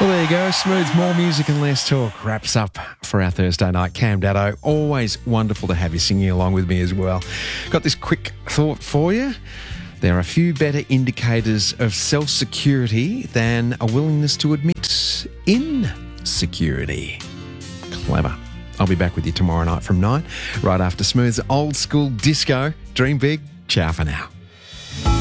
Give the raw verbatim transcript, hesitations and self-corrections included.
Well, there you go. Smooth, more music and less talk wraps up for our Thursday night. Cam Daddo, always wonderful to have you singing along with me as well. Got this quick thought for you. There are a few better indicators of self-security than a willingness to admit insecurity. Clever. I'll be back with you tomorrow night from nine, right after Smooth's Old School Disco. Dream big. Ciao for now.